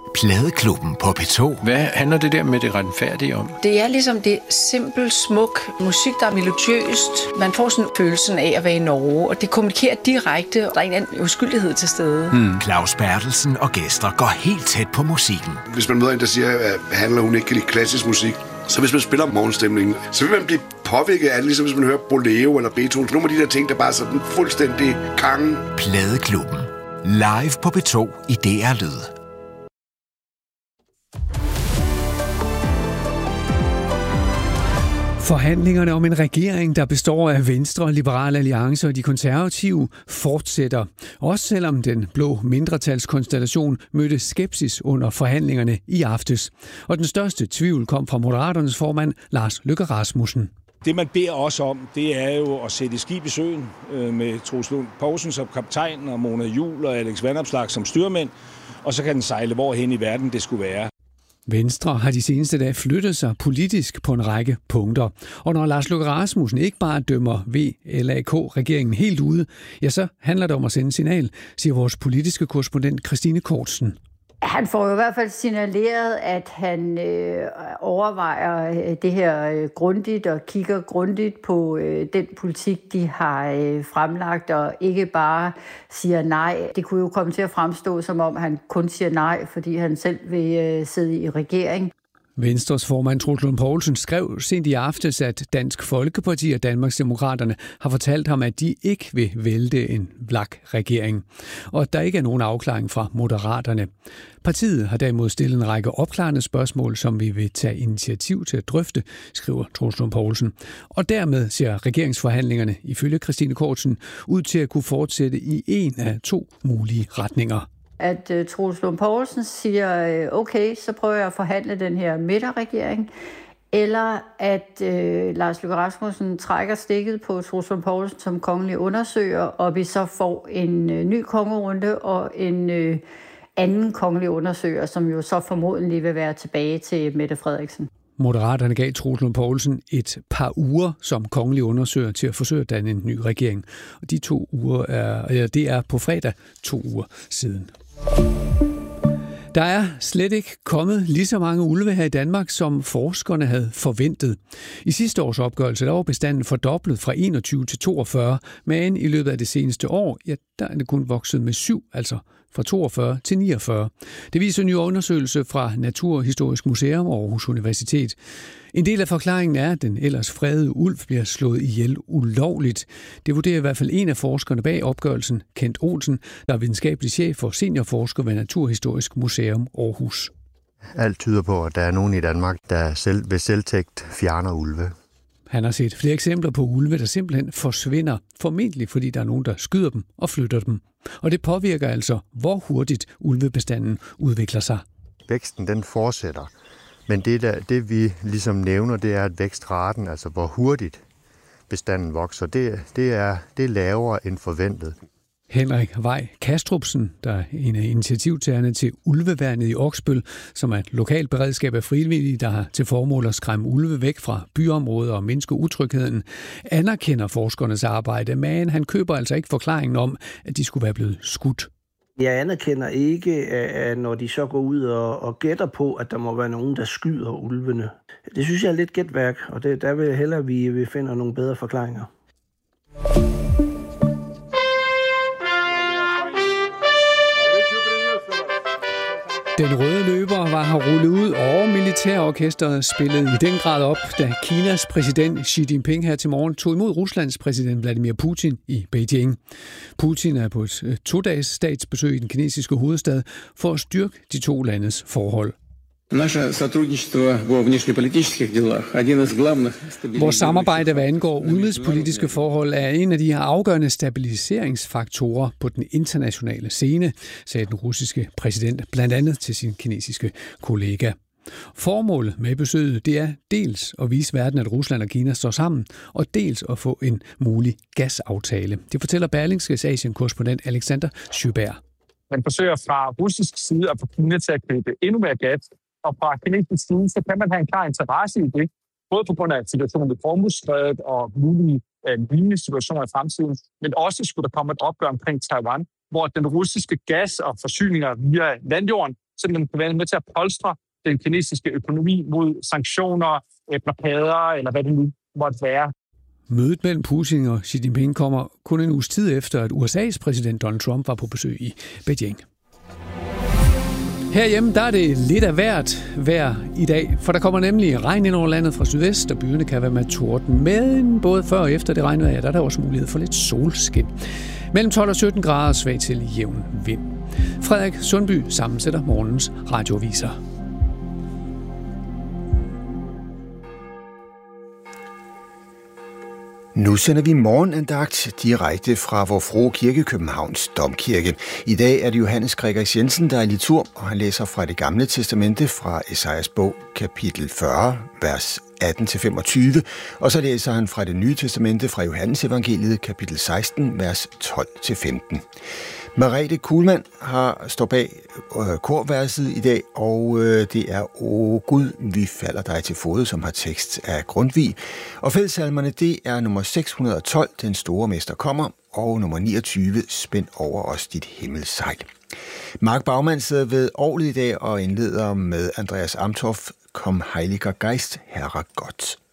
Pladeklubben på P2. Hvad handler det der med det retfærdige om? Det er ligesom det simpelt, smuk musik, der er melodiøst. Man får sådan følelsen af at være i Norge, og det kommunikerer direkte, og der er en anden uskyldighed til stede. Claus Berthelsen og gæster går helt tæt på musikken. Hvis man møder en, der siger, at handler hun ikke kan lide klassisk musik, så hvis man spiller morgenstemningen, så vil man blive påvirket af det, ligesom hvis man hører Bolero eller Beethoven. Nogle af de der ting, der bare er sådan fuldstændig kangen. Pladeklubben. Live på P2 i DR Lyd. Forhandlingerne om en regering, der består af Venstre, Liberal Alliance og de konservative, fortsætter. Også selvom den blå mindretalskonstellation mødte skepsis under forhandlingerne i aftes. Og den største tvivl kom fra Moderaternes formand Lars Løkke Rasmussen. Det, man beder os om, det er jo at sætte skib i søen med Troels Lund Poulsen som kaptajn og Mona Juhl og Alex Vanopslagh som styrmænd. Og så kan den sejle hvorhen i verden det skulle være. Venstre har de seneste dage flyttet sig politisk på en række punkter. Og når Lars Løkke Rasmussen ikke bare dømmer VLAK-regeringen helt ude, ja, så handler det om at sende signal, siger vores politiske korrespondent Christine Kortsen. Han får jo i hvert fald signaleret, at han overvejer det her grundigt og kigger grundigt på den politik, de har fremlagt, og ikke bare siger nej. Det kunne jo komme til at fremstå, som om han kun siger nej, fordi han selv vil sidde i regering. Venstres formand Troels Lund Poulsen skrev sent i aftes, at Dansk Folkeparti og Danmarksdemokraterne har fortalt ham, at de ikke vil vælte en VLAK-regering, og at der ikke er nogen afklaring fra Moderaterne. Partiet har derimod stillet en række opklarende spørgsmål, som vi vil tage initiativ til at drøfte, skriver Troels Lund Poulsen. Og dermed ser regeringsforhandlingerne, ifølge Christine Kortsen, ud til at kunne fortsætte i en af to mulige retninger. At Troels Lund Poulsen siger, okay, så prøver jeg at forhandle den her midterregering, eller at Lars Løkke Rasmussen trækker stikket på Troels Lund Poulsen som kongelig undersøger, og vi så får en ny kongerunde og en anden kongelig undersøger, som jo så formodentlig vil være tilbage til Mette Frederiksen. Moderaterne gav Troels Lund Poulsen et par uger som kongelig undersøger til at forsøge at danne en ny regering. Og de 2 uger det er på fredag 2 uger siden. Der er slet ikke kommet lige så mange ulve her i Danmark, som forskerne havde forventet. I sidste års opgørelse der var bestanden fordoblet fra 21 til 42, men i løbet af det seneste år, ja, der er det kun vokset med 7, altså fra 42 til 49. Det viser en ny undersøgelse fra Naturhistorisk Museum og Aarhus Universitet. En del af forklaringen er, at den ellers fredede ulv bliver slået ihjel ulovligt. Det vurderer i hvert fald en af forskerne bag opgørelsen, Kent Olsen, der er videnskabelig chef og seniorforsker ved Naturhistorisk Museum Aarhus. Alt tyder på, at der er nogen i Danmark, der ved selvtægt fjerner ulve. Han har set flere eksempler på ulve, der simpelthen forsvinder, formentlig fordi der er nogen, der skyder dem og flytter dem. Og det påvirker altså, hvor hurtigt ulvebestanden udvikler sig. Væksten den fortsætter, men det vi ligesom nævner, det er, at vækstraten, altså hvor hurtigt bestanden vokser, det er lavere end forventet. Henrik Vej Kastrupsen, der er en af initiativtagerne til Ulveværnet i Oksbøl, som er et lokalt beredskab af frivillige, der har til formål at skræmme ulve væk fra byområder og mindske utrygheden, anerkender forskernes arbejde, men han køber altså ikke forklaringen om, at de skulle være blevet skudt. Jeg anerkender ikke, at når de så går ud og gætter på, at der må være nogen, der skyder ulvene. Det synes jeg er lidt gætværk, og der vil jeg hellere, at vi finder nogle bedre forklaringer. Den røde løber var her rullet ud, og militærorkestret spillede i den grad op, da Kinas præsident Xi Jinping her til morgen tog imod Ruslands præsident Vladimir Putin i Beijing. Putin er på et 2-dages statsbesøg i den kinesiske hovedstad for at styrke de to landes forhold. Vores samarbejde, hvad angår udenrigspolitiske forhold, er en af de afgørende stabiliseringsfaktorer på den internationale scene, sagde den russiske præsident blandt andet til sin kinesiske kollega. Formålet med besøget det er dels at vise verden, at Rusland og Kina står sammen, og dels at få en mulig gasaftale. Det fortæller Berlingskes Asien-korrespondent Alexander Sjøberg. Man forsøger fra russisk side at få Kina til at købe endnu mere gas, og fra kinesisk side, så kan man have en klar interesse i det, både på grund af situationen ved Hormuzstrædet og mulige lignende situationer i fremtiden, men også skulle der komme et opgør omkring Taiwan, hvor den russiske gas og forsyninger via landjorden så den kan være med til at polstre den kinesiske økonomi mod sanktioner, blokader eller hvad det nu måtte være. Mødet mellem Putin og Xi Jinping kommer kun en uges tid efter, at USA's præsident Donald Trump var på besøg i Beijing. Herhjemme der er det lidt af hvert vejr i dag, for der kommer nemlig regn ind over landet fra sydvest, og byerne kan være med torden. Men både før og efter det regnvejr, der er der også mulighed for lidt solskin. Mellem 12 og 17 grader svag til jævn vind. Frederik Sundby sammensætter morgens radioaviser. Nu sender vi morgenandagt direkte fra Vor Frue Kirke, Københavns Domkirke. I dag er det Johannes Gregers Jensen, der er i liturg, og han læser fra det gamle testamente fra Esajas bog, kapitel 40, vers 18-25, og så læser han fra det nye testamente fra Johannes evangeliet, kapitel 16, vers 12-15. Merete Kuhlmann står bag korverset i dag, og det er O Gud, vi falder dig til fode, som har tekst af Grundtvig. Og fællessalmerne, det er nummer 612, Den store mester kommer, og nummer 29, Spænd over os dit himmelsejl. Mark Baumann sidder ved orglet i dag og indleder med Andreas Amtorff, Kom Heiliger Geist, Herre Gott.